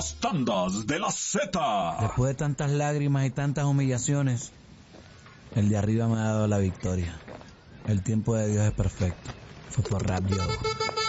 Las tandas de la Z. Después de tantas lágrimas y tantas humillaciones, el de arriba me ha dado la victoria. El tiempo de Dios es perfecto. Fue por Rap Yo.